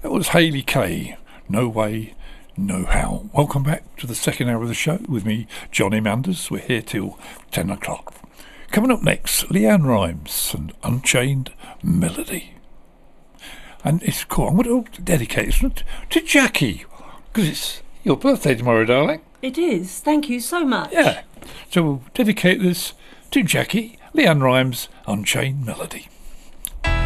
That was Hayley Kay, No Way, No How. Welcome back to the second hour of the show with me, Johnny Manders. We're here till 10 o'clock. Coming up next, Leanne Rimes and Unchained Melody. And it's cool. I'm going to dedicate it to Jackie, because it's your birthday tomorrow, darling. It is. Thank you so much. Yeah. So we'll dedicate this to Jackie, Leanne Rimes, Unchained Melody.